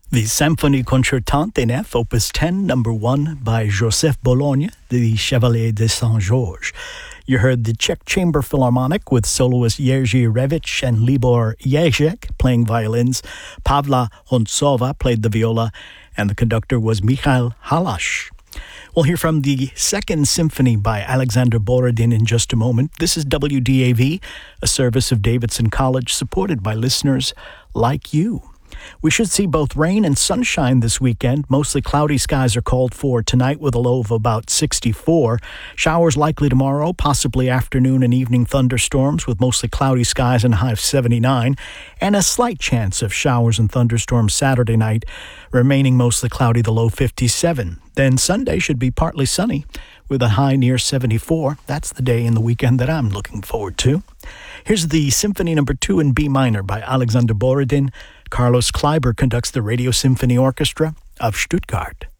The Symphonie Concertante in F, Opus 10, number 1, by Joseph Bologne, the Chevalier de Saint-Georges. You heard the Czech Chamber Philharmonic with soloist Jerzy Revich and Libor Ježek playing violins. Pavla Hontsova played the viola, and the conductor was Michal Halash. We'll hear from the Second Symphony by Alexander Borodin in just a moment. This is WDAV, a service of Davidson College supported by listeners like you. We should see both rain and sunshine this weekend. Mostly cloudy skies are called for tonight with a low of about 64. Showers likely tomorrow, possibly afternoon and evening thunderstorms with mostly cloudy skies and a high of 79. And a slight chance of showers and thunderstorms Saturday night, remaining mostly cloudy, the low 57. Then Sunday should be partly sunny with a high near 74. That's the day in the weekend that I'm looking forward to. Here's the Symphony No. 2 in B minor by Alexander Borodin. Carlos Kleiber conducts the Radio Symphony Orchestra of Stuttgart.